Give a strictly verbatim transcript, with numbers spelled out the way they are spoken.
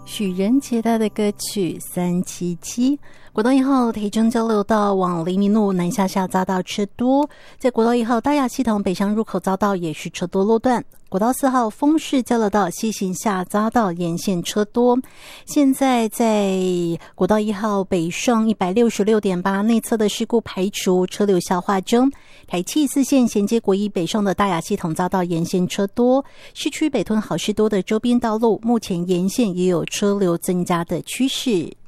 许仁杰他的歌曲三七七。国道一号台中交流道往黎明路南下下匝道车多，在国道一号大雅系统北上入口匝道也是车多路段。国道四号丰市交流道西行下匝道沿线车多。现在在国道一号北上 一百六十六点八 内侧的事故排除，车流消化中。台七四线衔接国一北上的大雅系统匝道沿线车多，市区北屯好事多的周边道路目前沿线也有车流增加的趋势。